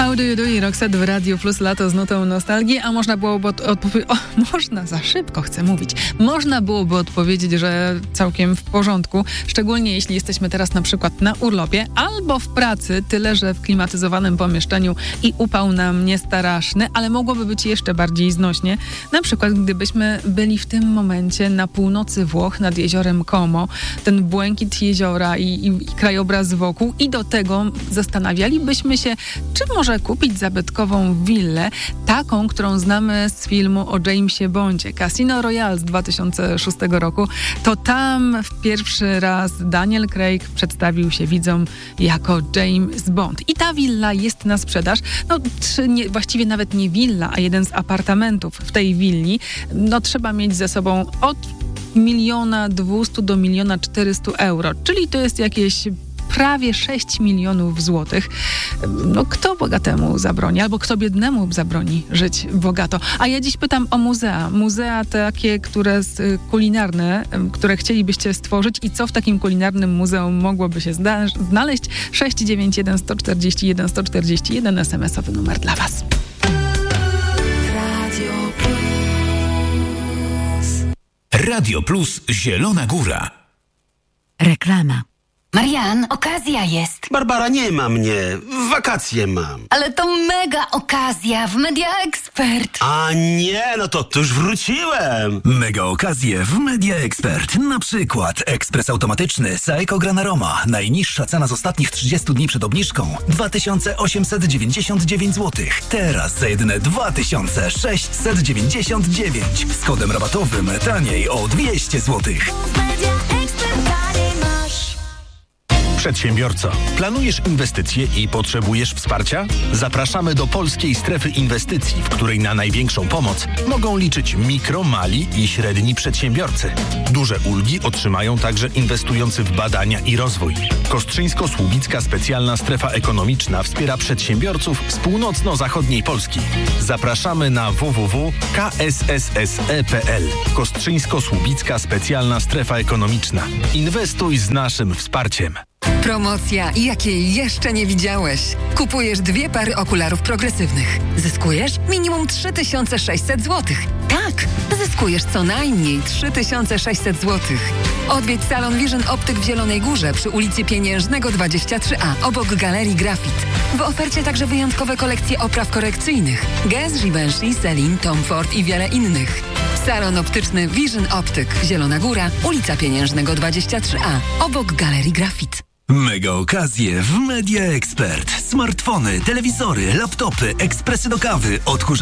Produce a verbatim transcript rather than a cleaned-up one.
How do you do? I Roxette w Radiu Plus, lato z nutą nostalgii, a można byłoby od, odpowiedzieć, o, można, za szybko chcę mówić, można byłoby odpowiedzieć, że całkiem w porządku, szczególnie jeśli jesteśmy teraz na przykład na urlopie albo w pracy, tyle że w klimatyzowanym pomieszczeniu i upał nam nie straszny, ale mogłoby być jeszcze bardziej znośnie, na przykład gdybyśmy byli w tym momencie na północy Włoch nad jeziorem Como, ten błękit jeziora i, i, i krajobraz wokół i do tego zastanawialibyśmy się, czy może kupić zabytkową willę, taką, którą znamy z filmu o Jamesie Bondzie, Casino Royale z dwa tysiące szóstego roku. To tam w pierwszy raz Daniel Craig przedstawił się widzom jako James Bond. I ta willa jest na sprzedaż. No, czy nie, właściwie nawet nie willa, a jeden z apartamentów w tej willi. No, trzeba mieć ze sobą od miliona dwustu do miliona czterystu euro, czyli to jest jakieś prawie sześć milionów złotych. No kto bogatemu zabroni, albo kto biednemu zabroni żyć bogato? A ja dziś pytam o muzea. Muzea takie, które kulinarne, które chcielibyście stworzyć i co w takim kulinarnym muzeum mogłoby się zda- znaleźć? sześć dziewięć jeden sto czterdzieści jeden sto czterdzieści jeden es em esowy numer dla Was. Radio Plus. Radio Plus Zielona Góra. Reklama. Marian, okazja jest. Barbara, nie ma mnie. Wakacje mam. Ale to mega okazja w Media Expert. A nie, no to, to już wróciłem. Mega okazje w Media Expert. Na przykład ekspres automatyczny Saeco Granaroma. Najniższa cena z ostatnich trzydziestu dni przed obniżką dwa tysiące osiemset dziewięćdziesiąt dziewięć złotych. Teraz za jedyne dwa tysiące sześćset dziewięćdziesiąt dziewięć. Z kodem rabatowym taniej o dwieście złotych. Przedsiębiorco, planujesz inwestycje i potrzebujesz wsparcia? Zapraszamy do Polskiej Strefy Inwestycji, w której na największą pomoc mogą liczyć mikro, mali i średni przedsiębiorcy. Duże ulgi otrzymają także inwestujący w badania i rozwój. Kostrzyńsko-Słubicka Specjalna Strefa Ekonomiczna wspiera przedsiębiorców z północno-zachodniej Polski. Zapraszamy na w w w kropka k s s s e kropka p l. Kostrzyńsko-Słubicka Specjalna Strefa Ekonomiczna. Inwestuj z naszym wsparciem. Promocja, jakiej jeszcze nie widziałeś. Kupujesz dwie pary okularów progresywnych. Zyskujesz minimum trzy tysiące sześćset złotych. Tak, zyskujesz co najmniej trzy tysiące sześćset złotych. Odwiedź salon Vision Optyk w Zielonej Górze przy ulicy Pieniężnego dwadzieścia trzy a, obok Galerii Grafit. W ofercie także wyjątkowe kolekcje opraw korekcyjnych. Guess, Givenchy, Celine, Tom Ford i wiele innych. Salon optyczny Vision Optyk, Zielona Góra, ulica Pieniężnego dwadzieścia trzy a, obok Galerii Grafit. Mega okazje w Media Expert. Smartfony, telewizory, laptopy, ekspresy do kawy, odkurzacze